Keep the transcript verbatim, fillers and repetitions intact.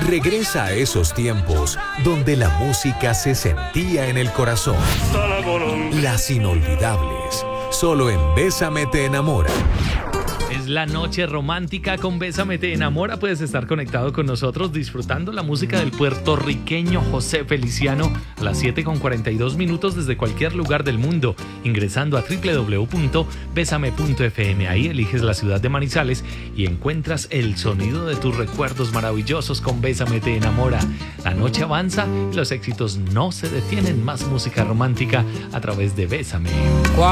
Regresa a esos tiempos donde la música se sentía en el corazón. Las inolvidables, solo en Bésame te enamora. Es la noche romántica con Bésame te enamora. Puedes estar conectado con nosotros disfrutando la música del puertorriqueño José Feliciano a las siete con cuarenta y dos minutos desde cualquier lugar del mundo, ingresando a doble u doble u doble u punto bésame punto efe eme. Ahí eliges la ciudad de Manizales y encuentras el sonido de tus recuerdos maravillosos con Bésame te enamora. La noche avanza y los éxitos no se detienen. Más música romántica a través de Bésame.